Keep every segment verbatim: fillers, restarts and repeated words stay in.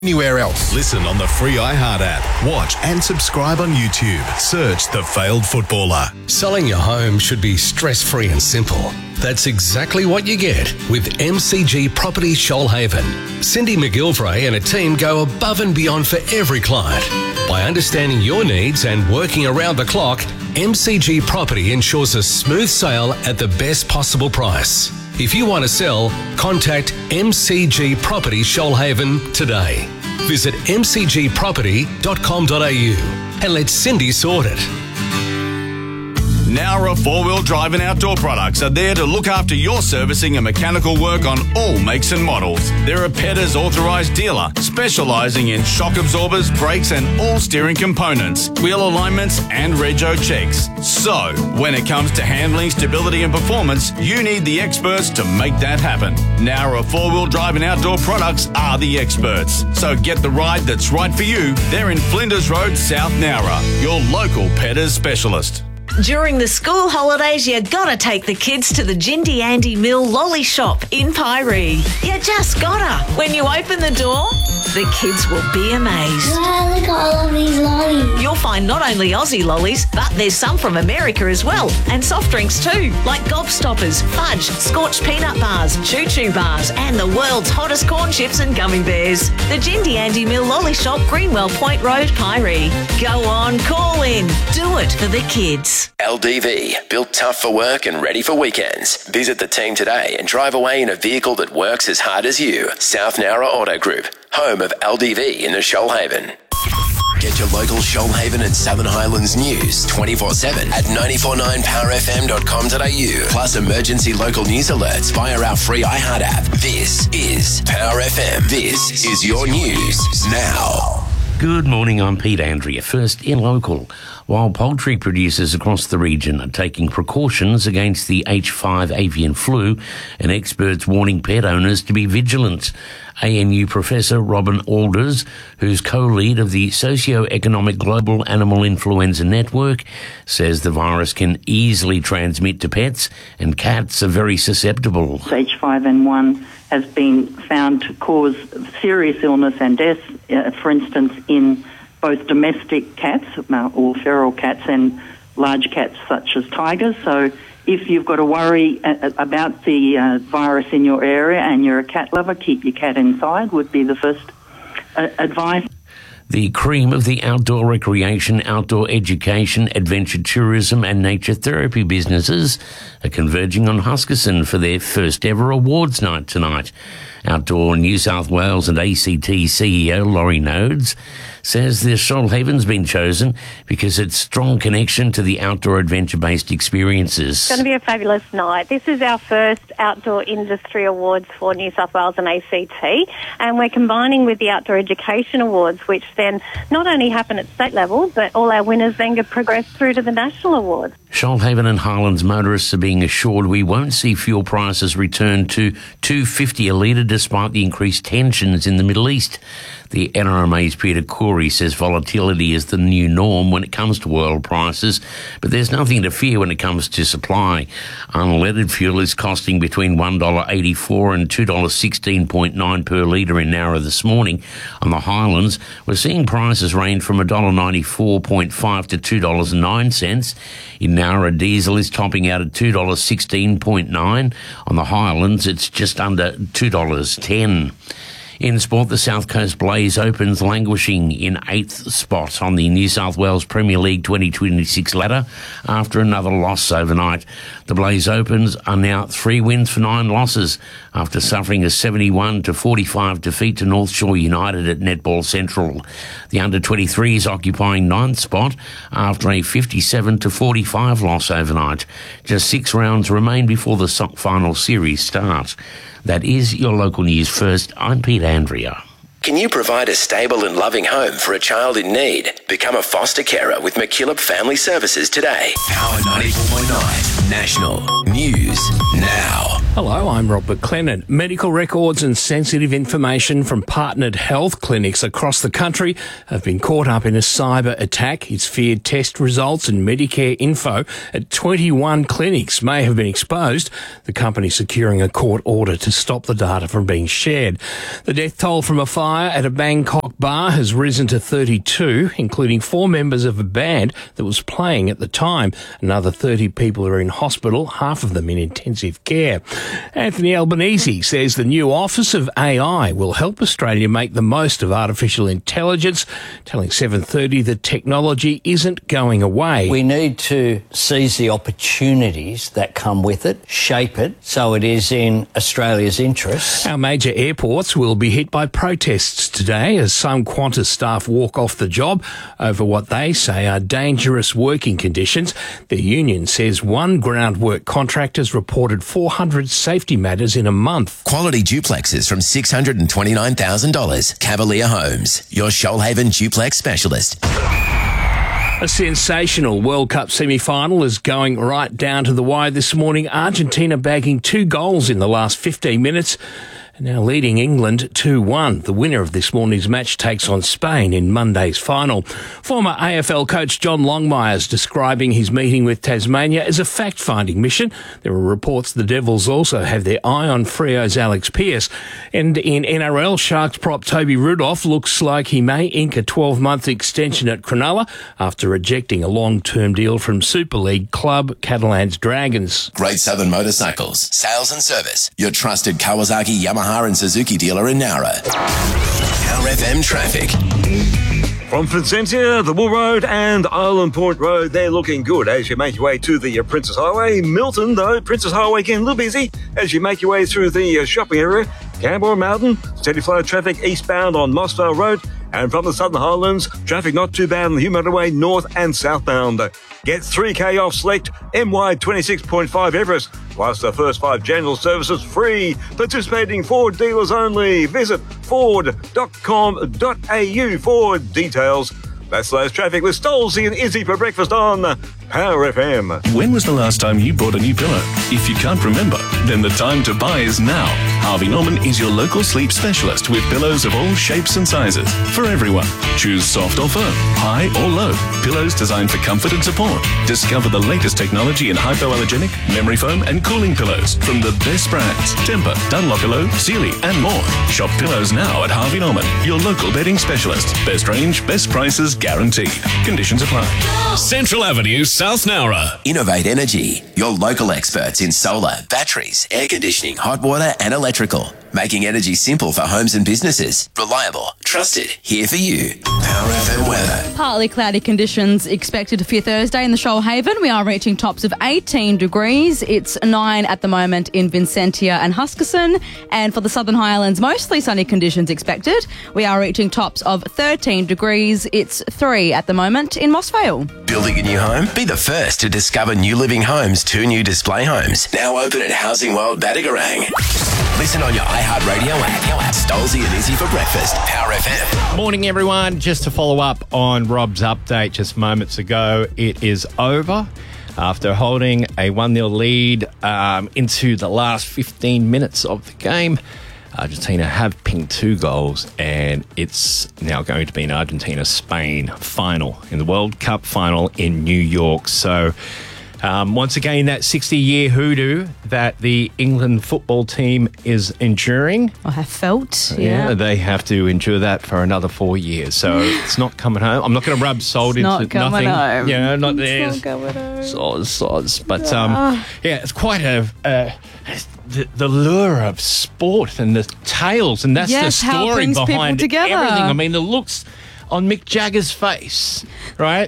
anywhere else. Listen on the free iHeart app. Watch and subscribe on YouTube. Search The Failed Footballer. Selling your home should be stress-free and simple. That's exactly what you get with M C G Property Shoalhaven. Cindy McGilvray and a team go above and beyond for every client. By understanding your needs and working around the clock, M C G Property ensures a smooth sale at the best possible price. If you want to sell, contact M C G Property Shoalhaven today. Visit m c g property dot com dot a u and let Cindy sort it. Nowra four-wheel drive and outdoor products are there to look after your servicing and mechanical work on all makes and models. They're a Petters authorised dealer, specialising in shock absorbers, brakes and all steering components, wheel alignments and rego checks. So, when it comes to handling, stability and performance, you need the experts to make that happen. Nowra four-wheel drive and outdoor products are the experts. So get the ride that's right for you. They're in Flinders Road, South Nowra, your local Petters specialist. During the school holidays, you gotta take the kids to the Jindy Andy Mill Lolly Shop in Piree. You just gotta. When you open the door, the kids will be amazed. Wow, look at all of these lollies. You'll find not only Aussie lollies, but there's some from America as well, and soft drinks too, like Gobstoppers, fudge, scorched peanut bars, choo choo bars, and the world's hottest corn chips and gummy bears. The Jindy Andy Mill Lolly Shop, Greenwell Point Road, Piree. Go on, call in. Do it for the kids. L D V, built tough for work and ready for weekends. Visit the team today and drive away in a vehicle that works as hard as you. South Nowra Auto Group, home of L D V in the Shoalhaven. Get your local Shoalhaven and Southern Highlands news twenty-four seven at nine four nine power f m dot com dot a u. Plus emergency local news alerts via our free iHeart app. This is Power F M. This is your news now. Good morning, I'm Pete Andrea. First in local. While poultry producers across the region are taking precautions against the H five avian flu, and experts warning pet owners to be vigilant. A N U Professor Robin Alders, who's co-lead of the Socio-Economic Global Animal Influenza Network, says the virus can easily transmit to pets, and cats are very susceptible. H five N one has been found to cause serious illness and death, uh, for instance, in both domestic cats or feral cats and large cats such as tigers. So if you've got to worry about the uh, virus in your area and you're a cat lover, keep your cat inside would be the first uh, advice. The cream of the outdoor recreation, outdoor education, adventure tourism and nature therapy businesses are converging on Huskisson for their first ever awards night tonight. Outdoor New South Wales and A C T C E O Laurie Nodes says the Shoalhaven's been chosen because its strong connection to the outdoor adventure-based experiences. It's going to be a fabulous night. This is our first Outdoor Industry Awards for New South Wales and A C T, and we're combining with the Outdoor Education Awards, which then not only happen at state level, but all our winners then get progressed through to the national awards. Shoalhaven and Highlands motorists are being assured we won't see fuel prices return to two dollars fifty a litre despite the increased tensions in the Middle East. The N R M A's Peter Corey says volatility is the new norm when it comes to oil prices, but there's nothing to fear when it comes to supply. Unleaded fuel is costing between one dollar eighty-four and two dollars sixteen point nine per litre in Nowra this morning. On the Highlands, we're seeing prices range from one dollar ninety-four point five to two dollars nine cents. In Nowra, diesel is topping out at two dollars sixteen point nine. On the Highlands, it's just under two dollars ten. In sport, the South Coast Blaze Opens languishing in eighth spot on the New South Wales Premier League twenty twenty-six ladder after another loss overnight. The Blaze Opens are now three wins for nine losses after suffering a seventy-one to forty-five defeat to North Shore United at Netball Central. The under twenty-threes occupying ninth spot after a fifty-seven to forty-five loss overnight. Just six rounds remain before the final series start. That is your local news first. I'm Pete Andrea. Can you provide a stable and loving home for a child in need? Become a foster carer with McKillop Family Services today. Power ninety-four point nine National News Now. Hello, I'm Rob McLennan. Medical records and sensitive information from partnered health clinics across the country have been caught up in a cyber attack. It's feared test results and Medicare info at twenty-one clinics may have been exposed. The company securing a court order to stop the data from being shared. The death toll from a fire at a Bangkok bar has risen to thirty-two, including four members of a band that was playing at the time. Another thirty people are in hospital, half of them in intensive care. Anthony Albanese says the new Office of A I will help Australia make the most of artificial intelligence, telling seven thirty that technology isn't going away. We need to seize the opportunities that come with it, shape it so it is in Australia's interests. Our major airports will be hit by protests today as some Qantas staff walk off the job over what they say are dangerous working conditions. The union says one groundwork contractor's reported four hundred safety matters in a month. Quality duplexes from six hundred twenty-nine thousand dollars. Cavalier Homes, your Shoalhaven duplex specialist. A sensational World Cup semi-final is going right down to the wire this morning. Argentina bagging two goals in the last fifteen minutes. Now leading England two one. The winner of this morning's match takes on Spain in Monday's final. Former A F L coach John Longmire is describing his meeting with Tasmania as a fact-finding mission. There are reports the Devils also have their eye on Freo's Alex Pearce. And in N R L, Sharks prop Toby Rudolph looks like he may ink a twelve-month extension at Cronulla after rejecting a long-term deal from Super League club Catalans Dragons. Great Southern Motorcycles, sales and service. Your trusted Kawasaki, Yamaha and Suzuki dealer in Nowra. Power F M traffic. From Vincentia, the Wool Road and Island Point Road, they're looking good as you make your way to the uh, Princess Highway. Milton, though, Princess Highway getting a little busy as you make your way through the uh, shopping area. Canberra Mountain, steady flow of traffic eastbound on Mossvale Road. And from the Southern Highlands, traffic not too bad on the Hume Motorway north and southbound. Get three K off select M Y twenty-six point five Everest, plus the first five general services free. Participating Ford dealers only. Visit ford dot com dot a u for details. That's those traffic with Stolzy and Izzy for breakfast on Power F M. When was the last time you bought a new pillow? If you can't remember, then the time to buy is now. Harvey Norman is your local sleep specialist with pillows of all shapes and sizes for everyone. Choose soft or firm, high or low. Pillows designed for comfort and support. Discover the latest technology in hypoallergenic, memory foam and cooling pillows from the best brands. Tempur, Dunlopillow, Sealy and more. Shop pillows now at Harvey Norman, your local bedding specialist. Best range, best prices guaranteed. Conditions apply. Central Avenue, South Nowra. Innovate Energy, your local experts in solar, batteries, air conditioning, hot water and electrical. Making energy simple for homes and businesses. Reliable, trusted, here for you. Power F M weather. Partly cloudy conditions expected for Thursday in the Shoalhaven. We are reaching tops of eighteen degrees. It's nine at the moment in Vincentia and Huskisson. And for the Southern Highlands, mostly sunny conditions expected. We are reaching tops of thirteen degrees. It's three at the moment in Mossvale. Building a new home? Be the first to discover New Living Homes, two new display homes. Now open at Housing World Badagarang. Listen on your iHeartRadio app. Stolzy and Izzy for breakfast. Power F M. Morning, everyone. Just to follow up on Rob's update just moments ago, it is over. After holding a one nil lead um, into the last fifteen minutes of the game, Argentina have pinged two goals, and it's now going to be an Argentina-Spain final in the World Cup final in New York. So um, once again, that sixty-year hoodoo that the England football team is enduring. I have felt, yeah. yeah. They have to endure that for another four years. So it's not coming home. I'm not going to rub salt it's into not nothing. Home. Yeah, not there. It's not coming home. Sods, sods. But um, yeah, it's quite a... Uh, The, the lure of sport and the tales, and that's yes, the story how behind together. everything. I mean, the looks on Mick Jagger's face, right?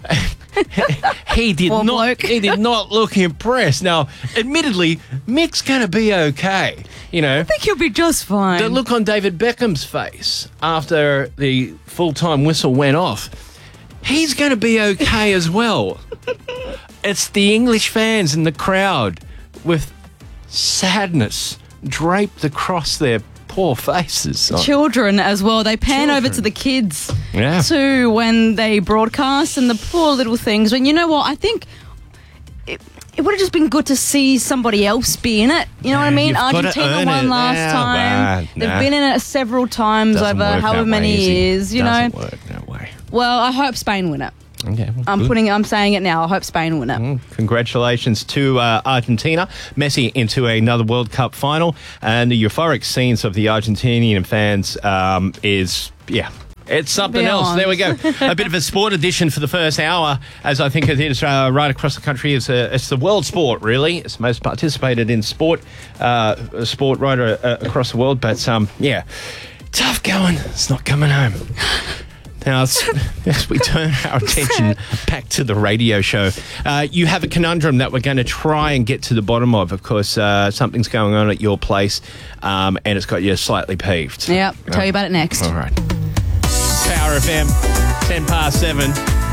he did Poor not. bloke. He did not look impressed. Now, admittedly, Mick's going to be okay. You know, I think he'll be just fine. The look on David Beckham's face after the full-time whistle went off, he's going to be okay as well. It's the English fans in the crowd with sadness draped across their poor faces. Children as well. They pan Children. over to the kids yeah. too when they broadcast, and the poor little things. And you know what? I think it, it would have just been good to see somebody else be in it. You know what I mean? You've gotta Argentina earn won it. last Yeah, time. well, They've nah. been in it several times Doesn't over work however that many way, Izzy. years. You Doesn't know. work that way. Well, I hope Spain win it. Okay, well, I'm good. putting. I'm saying it now. I hope Spain win it. Mm, congratulations to uh, Argentina. Messi into another World Cup final. And the euphoric scenes of the Argentinian fans um, is, yeah, it's something Be else. honest. There we go. A bit of a sport edition for the first hour, as I think it is uh, right across the country. It's, a, it's the world sport, really. It's the most participated in sport, uh, sport right uh, across the world. But, um, yeah, tough going. It's not coming home. Now, as, as we turn our attention back to the radio show, uh, you have a conundrum that we're going to try and get to the bottom of. Of course, uh, something's going on at your place, um, and it's got you slightly peeved. Yep. Tell you about it next. All right. Power F M, ten past seven.